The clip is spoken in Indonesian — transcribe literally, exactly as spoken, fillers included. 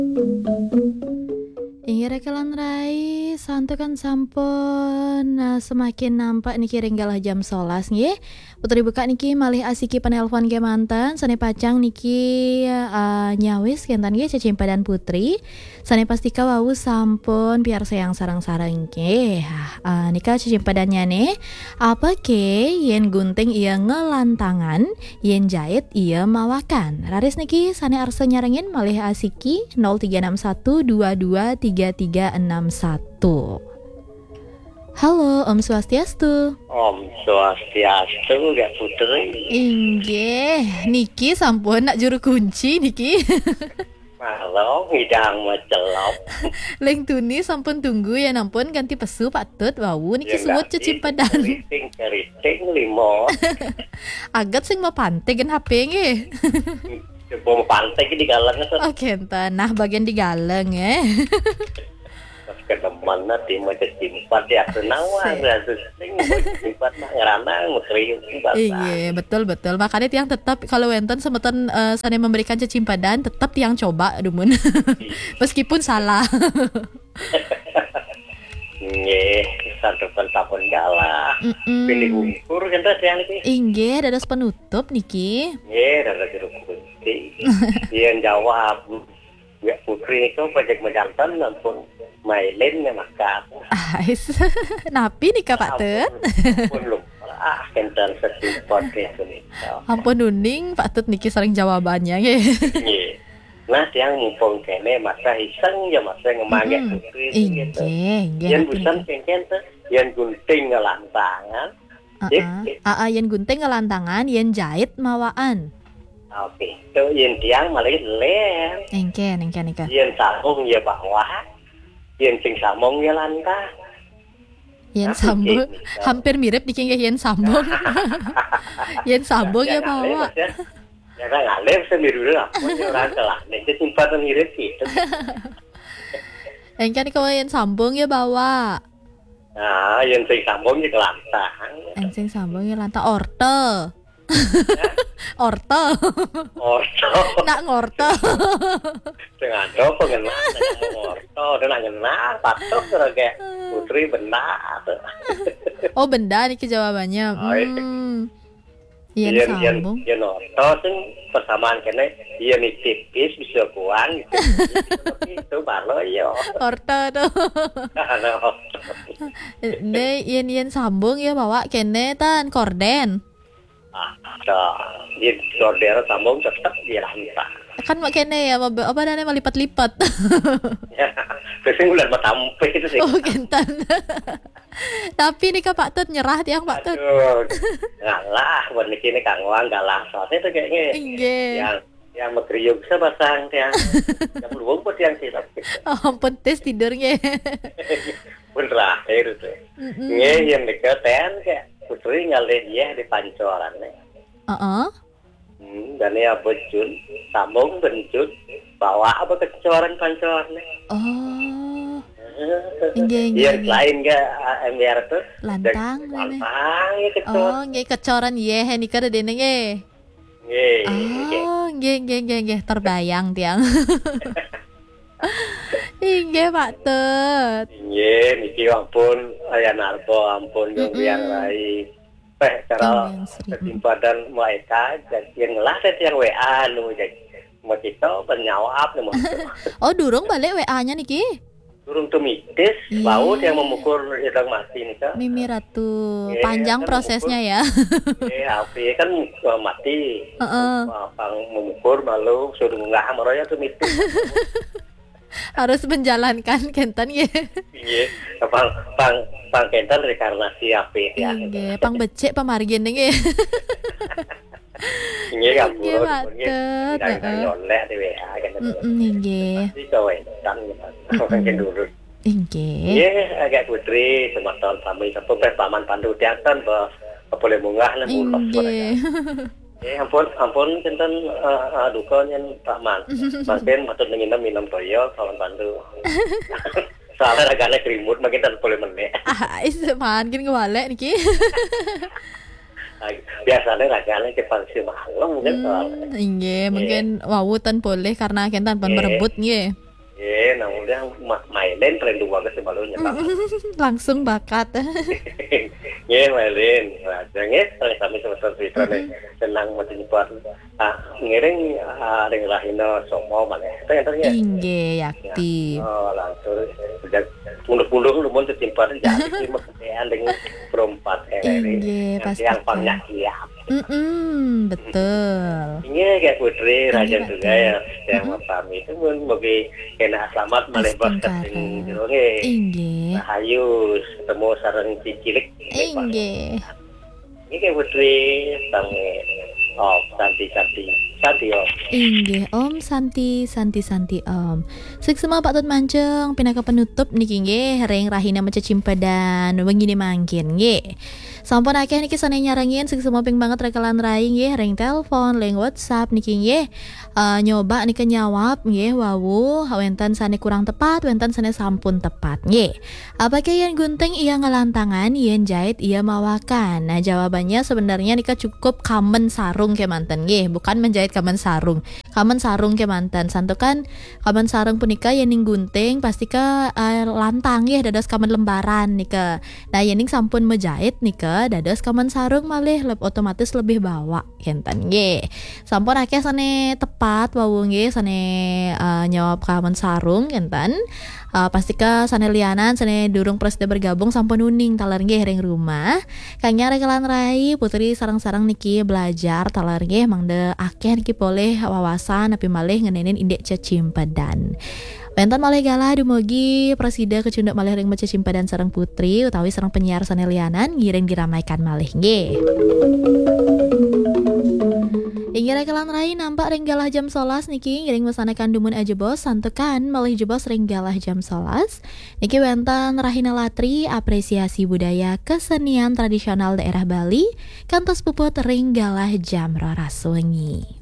Inggih kelan rai santu kan sampun nah, semakin nampak niki ringgalah jam sebelas nggih. Putri buka niki malih asiki penelpon ke mantan sane pacang niki uh, nyawis kentan nggih Cecimpa dan Putri. Sane pastika wau sampun biar sayang sarang-sarang nggih. Uh, nika Cecimpa dan nyane apa ke yen gunting iya ngelantangan, yen jahit iya mawakan. Raris niki sane arsa nyarengin malih asiki nol tiga enam satu dua dua tiga tiga enam satu. Halo, Om Swastiastu. Om Swastiastu, Gak Putri. Inggih, niki sampun nak juru kunci niki. Malam ngidang mecelop. Leng tuni sampun tunggu ya nampun ganti pesu patut wau niki Ya, suwut ganti, Cecimpadan. Keriting keriting limo. Agat sing mau pantai gen H P nggih. Coba pantai di galang itu. Oh kenten, nah bagian di galeng ya. Pas ke teman nanti mau Cecimpa dia kenawan rasus sing Cecimpa nak ngeranang mekriuk bahasa. Iya betul betul makanya tiang tetap kalau wenten semeton uh, sane memberikan Cecimpadan tetap tiang coba dumun meskipun salah. Nggih, satu pentapun galah. Mm-mm. Pilih ukur kan teh yang iki. Inggih dados penutup niki. Nggih, ada jeruk kunci. Yen jawab Gak Putri itu pajak mejantan nampun mailin ya maka. Ais. Napi nika Pak Tut. Pun lupa ah kental setimpot ya kuning. Ampun nuning Pak Tut niki sering jawabannya nggih. Nggih. Nah, yang mumpung kene masa iseng ya masa ngemage Mm-mm. Putri gitu. Inggih, inggih. Yen napi busan niki. kengken teh, yen gunting ngelantangan. Heeh. Aa yen gunting ngelantangan, yen jahit mawaan. Oke, itu yen tiang malah len. Engke, engke nika. Yen sambung ya bawah. Yen sing sambung ya lantah. Yen Nah, sambung begini, hampir mirip niki nggih yen sambung. Yen sambung ya bawa. Ya kan ngalir sendiri lah. Punya orang telah. Nanti simpan mirip gitu. Engke nika yen sambung ya bawa. Nah, yang sing sambung ya kelantang. Eng sambung ya lanta orte. Orte. Orto. Nak ngorte. Sing ado pengenal orto dan ngenal patok terus kayak Putri benar. Oh benda niki jawabannya. Oh, iya. Hmm. Yen Yen yen sambung. yen orto sing persamaan kene yen tipis bisa kuang gitu. Itu balo yo. Orte tuh. Ne yen yen sambung ya bawa kene tan korden. Ah, yen order sambung tetap dia lantang. Kan mak kene ya apa apa dane melipat-lipat. Biasanya bulan matampe itu sih. Oh kentan. Tapi nih Pak Tut nyerah tiang Pak Tut. Aduh, ngalah, buat ini Kang Wang ngalah. Soalnya itu kayaknya Inggih. yang yang mekriuk sebasang tiang. Yang beruang buat yang sih tapi. Oh, ampun tes tidurnya. Pun terakhir itu. Nge yang deketan kayak Putri ngalih ya di pancoran nih. Heeh. Hmm, dan ya becun, sambung bencut, bawa apa kecoran pancoran nih. Oh. Inggih Iya, inggih. lain gak M B R tuh? Lantang. Lantang ya kecor. Oh, nggih kecoran ye nika dene nggih. Nggih. Oh, nggih nggih nggih nggih terbayang tiang. Inggih Pak Tut. Nggih, niki ampun aya narbo ampun yang yang rai. Teh cara Yang Sri. Cecimpadan mereka yang ngelah teh yang W A nu jadi mau kita bernyawab nu Oh, durung balik W A-nya niki. turun tumitis Iya. laut yang memukul yang mati nih kan. Mimi Ratu, Iya, panjang kan prosesnya ya. Eh, api kan uh, mati. Heeh. Pang memukul malu suruh nggak amaroya tumitis. Harus menjalankan kentan ya. Iya, pang pang pang kental rekarnasi api ya. Inggih, pang becek pamargin nggih. Inggih kan Inggih, purun. Pak Tut, Dari heeh. nyolek di W A kan. Heeh, inggih. Pasti kawetan gitu. Orang dulu. Inggih. Iya, agak Putri semua tahun kami sampai pe paman pandu tiatan bah boleh munggah lah mulos. Inggih. Eh ampun ampun kinten uh, duka nyen paman. Makin maksud nginep minum toyo kawan pandu. Soalnya ragane kerimut makin tan boleh meneh. Ah, is mangkin ngewalek niki. Biasanya ragane ke pangsi malam mungkin soalnya. Hmm, inggih, mungkin wawutan boleh karena kentan pun Nggih. berebut nggih. kemudian ma- mainin tren dua ke sebalunya. Langsung bakat. Nggih, mainin. Nah, nggih, sami semester pitrane senang mati nyepat. Ah, ngiring ah, ring rahina somo maneh. Ternyata ya. Inggih, yakti. Oh, langsung udah puluh-puluh lumun setimpat jadi kemudian dengan perempat Inggih, pasti. yang banyak siap. Mm-mm, betul. Ini kayak Putri Raja Pak juga ya yang kami itu pun bagi kena selamat malih bos keting jerone. Inggih. Rahayu ketemu sareng cicilik. Inggih. Ini kayak Putri tangi oh santi-santi santi oh. Inggih Om Santi Santi Santi Om. Seksema Pak Tut Manceng pinaka penutup niki nggih ring rahina maca cimpadan wengine mangkin nggih. Sampun akeh niki sane nyarengin seksema ping banget rekalan rai nggih ring telepon ring WhatsApp niki nggih uh, nyoba niki nyawab nggih wawu wenten sane kurang tepat wenten sane sampun tepat nggih. Apakah yang gunting iya ngelantangan yen jahit iya mawakan. Nah jawabannya sebenarnya nika cukup kamen sarung ke manten nggih bukan menjahit kamen sarung. Kamen sarung ke mantan santukan kamen sarung punika yening gunting pastika uh, lantang ya dados kamen lembaran nika. Nah yening sampun menjahit nika dados kamen sarung malih leb otomatis lebih bawa kenten nggih. Sampun akeh sane tepat wau nggih sane uh, nyawab kamen sarung kenten. Uh, pastika sane lianan sane durung presida bergabung sampun uning taler nggih ring rumah. Kangnya rekalan rai Putri sarang-sarang niki belajar taler nggih mangde akeh niki boleh wawasan tapi malih ngenenin indek cacimpedan. Wenten malih galah dumugi presida kecunduk malih ring maca cimpadan sareng Putri utawi sareng penyiar sane lianan ngiring diramaikan malih nggih. Inggih rekalan rai nampak ring galah jam solas niki ngiring mesanakan dumun aja bos santukan malih jebos ring galah jam solas niki wenten rahina latri apresiasi budaya kesenian tradisional daerah Bali kantos puput ring galah jam roras wengi.